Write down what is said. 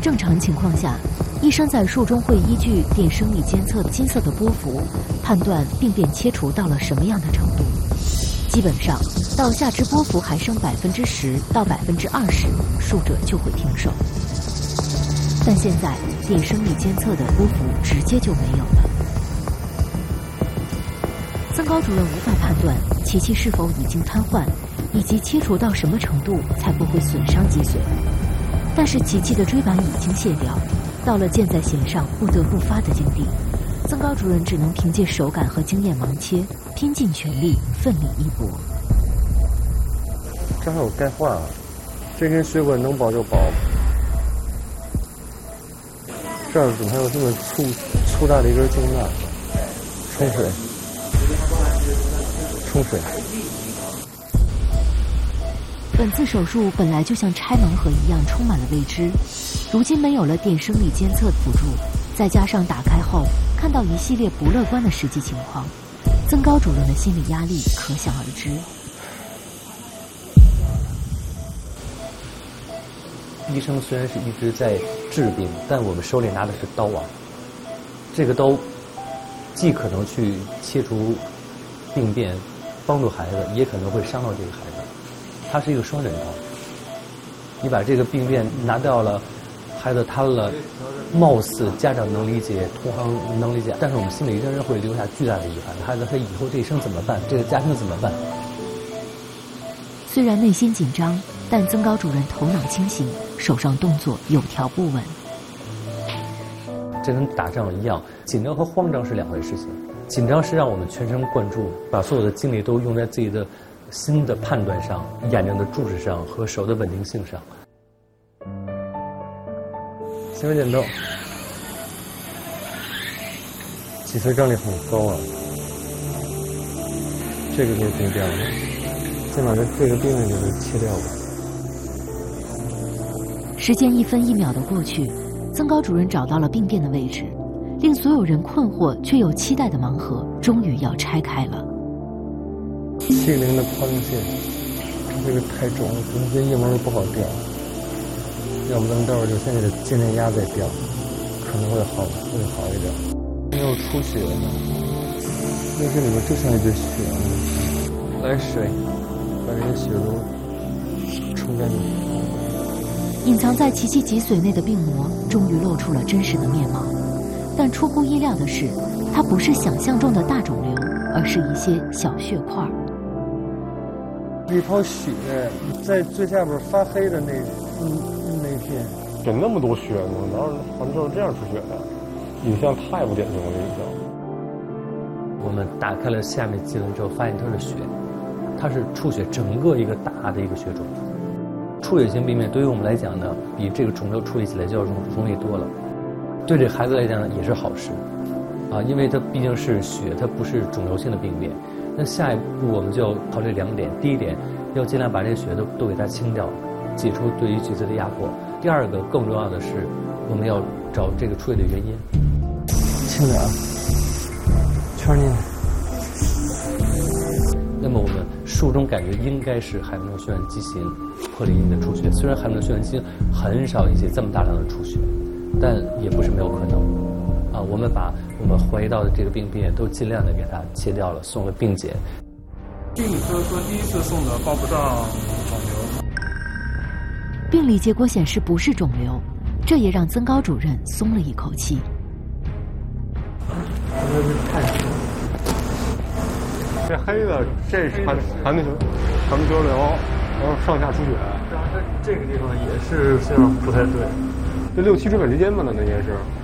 正常情况下，医生在术中会依据电生理监测金色的波幅，判断病变切除到了什么样的程度。基本上，到下肢波幅还剩10%到20%，术者就会停手。但现在电生理监测的波幅直接就没有了。曾高主任无法判断琪琪是否已经瘫痪，以及切除到什么程度才不会损伤脊髓。但是琪琪的椎板已经卸掉，到了箭在弦上不得不发的境地，曾高主任只能凭借手感和经验盲切，拼尽全力，奋力一搏。 这还有钙化，这根血管能保就保。这儿怎么还有这么粗大的一根茎呢？冲水，冲水。 本次手术本来就像拆盲盒一样充满了未知，如今没有了电生理监测辅助，再加上打开后看到一系列不乐观的实际情况，曾高主任的心理压力可想而知。 医生虽然是一直在治病，但我们手里拿的是刀啊。这个刀既可能去切除病变，帮助孩子，也可能会伤到这个孩子。它是一个双刃刀。你把这个病变拿掉了，孩子瘫了，貌似家长能理解，同行能理解，但是我们心里仍然会留下巨大的遗憾。孩子他以后这一生怎么办？这个家庭怎么办？ 虽然内心紧张，但曾高主任头脑清醒，手上动作有条不紊。 这跟打仗一样，紧张和慌张是两回事情。紧张是让我们全神贯注，把所有的精力都用在自己的心的判断上、眼睛的注视上和手的稳定性上。 行为剪刀，脊髓张力很高啊，这个就是病变了，先把这个病变给它切掉吧。 时间1分1秒的过去，曾高主任找到了病变的位置，令所有人困惑却又期待的盲盒终于要拆开了。 70的抛硬线，这个太重了，可能这一门不好掉，要不咱待会儿就先给它尽量压再掉，可能会好一点。没有出血呢，那这里面就像一堆血呢。来水，把这些血都冲干净。 隐藏在琪琪脊髓内的病魔终于露出了真实的面貌，但出乎意料的是，它不是想象中的大肿瘤，而是一些小血块。 一泡血在最下边发黑的那片， 有那么多血吗？哪有好像就是这样出血的？影像太不典型了，这影像。 我们打开了下面肌轮之后，发现它是血，它是出血整个一个大的一个血肿。出血性病变对于我们来讲呢，比这个肿瘤处理起来就要容易多了。对这孩子来讲呢，也是好事，因为它毕竟是血，它不是肿瘤性的病变。那下一步我们就要考虑2点，第一点要尽量把这个血都给它清掉，解除对于脊髓的压迫。第二个更重要的是，我们要找这个出血的原因。 轻点啊，圈进来。 那么我们术中感觉应该是海绵血管畸形破裂性的出血，虽然海绵血管畸形很少引起这么大量的出血，但也不是没有可能。我们把我们怀疑到的这个病变都尽量的给它切掉了，送了病检。 病理科说第一次送的报不上肿瘤， 病理结果显示不是肿瘤，这也让曾高主任松了一口气。 这黑的，这是含的血流，然后上下出血。 然后它这个地方也是像不太对， 这6、7椎板之间吧，那应该是。